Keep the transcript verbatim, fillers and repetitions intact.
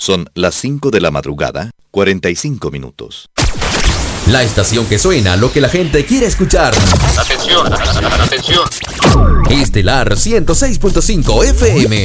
Son las cinco de la madrugada, cuarenta y cinco minutos. La estación que suena lo que la gente quiere escuchar. Atención, atención. Estelar ciento seis punto cinco F M.